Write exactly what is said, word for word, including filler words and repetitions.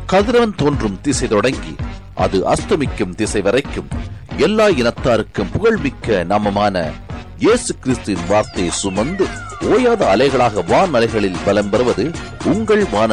கதிரவன் தோன்றும் திசை தொடங்கி அது அஸ்தமிக்கும் திசை வரைக்கும் எல்லா இனத்தாருக்கும் புகழ்மிக்க நாமமான இயேசு கிறிஸ்துவின் வார்த்தையை சுமந்து ஓயாத அலைகளாக வான் அலைகளில் பலம் பெறுவது உங்கள் வான